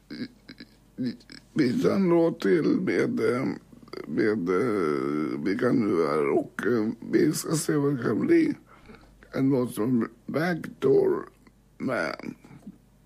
vi tar en låt till med vilka nu är och vi ska se vad det kan bli. En låt som Backdoor Man.